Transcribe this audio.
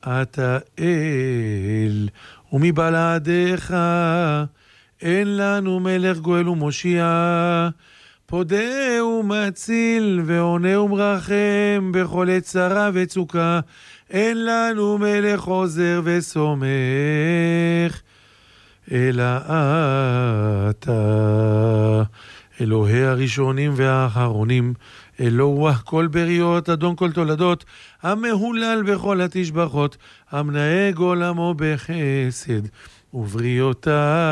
אתה אל, ומבלעדיך אין לנו מלך גואל ומושיע, פודה ומציל ועונה ומרחם בכל עת צרה וצוקה, אין לנו מלך עוזר וסומך, אלא אתה, אלוהי הראשונים והאחרונים, אלוה כל בריות, אדון כל תולדות, המהולל בכל התשבחות, המנהג עולמו בחסד ובריאותיו